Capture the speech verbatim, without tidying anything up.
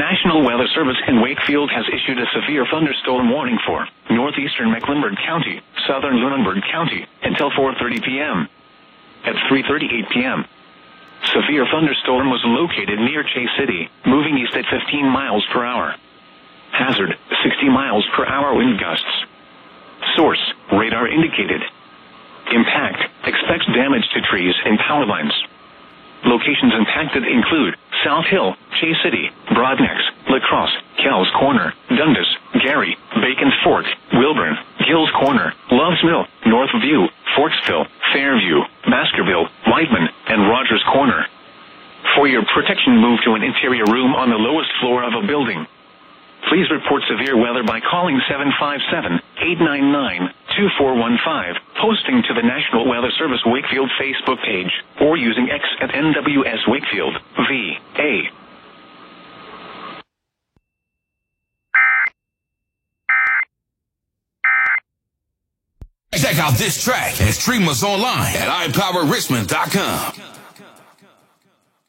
National Weather Service in Wakefield has issued a severe thunderstorm warning for northeastern Mecklenburg County, southern Lunenburg County, until four thirty p.m. At three thirty-eight p.m., severe thunderstorm was located near Chase City, moving east at fifteen miles per hour. Hazard, sixty miles per hour wind gusts. Source, radar indicated. Impact, expects damage to trees and power lines. Locations impacted include South Hill, Chase City, Broadnecks, La Crosse, Kells Corner, Dundas, Gary, Bacon Fork, Wilburn, Gills Corner, Loves Mill, Northview, Forksville, Fairview, Baskerville, Whiteman, and Rogers Corner. For your protection, move to an interior room on the lowest floor of a building. Please report severe weather by calling seven five seven, eight nine nine, two four one five, posting to the National Weather Service Wakefield Facebook page, or using X at N W S Wakefield, V A. Check out this track and stream us online at i power richmond dot com.